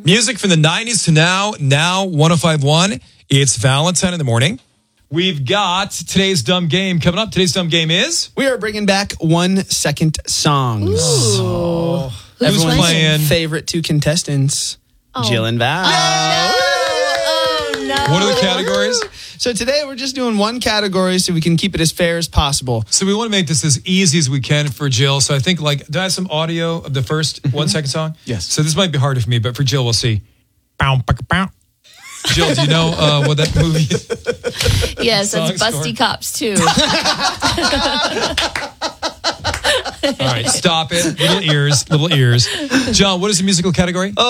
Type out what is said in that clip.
Music from the 90s to now 105.1. It's Valentine in the morning. We've got today's dumb game coming up. Today's dumb game is... We are bringing back 1 second songs. So, who's Everyone's playing? favorite 2 contestants, Jill and Val. Oh, no. What are the categories? So today we're just doing 1 category so we can keep it as fair as possible. So we want to make this as easy as we can for Jill. So I think, do I have some audio of the first 1 second song? Yes. So this might be harder for me, but for Jill, we'll see. Bow, bow, bow. Jill, do you know what that movie is? Yes, it's Song Busty score? Cops too. All right, stop it. Little ears. John, what is the musical category?